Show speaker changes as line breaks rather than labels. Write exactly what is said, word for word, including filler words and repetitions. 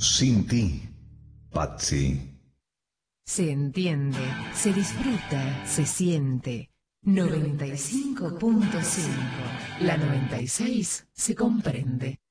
Sin ti, Patsy.
Se entiende, se disfruta, se siente. noventa y cinco punto cinco. La noventa y seis se comprende.